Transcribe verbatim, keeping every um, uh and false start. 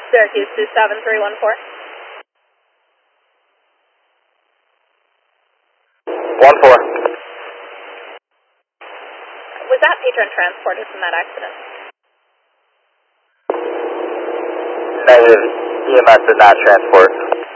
Syracuse two seven three one four. One four. Was that patron transported from that accident? Negative. E M S did not transport.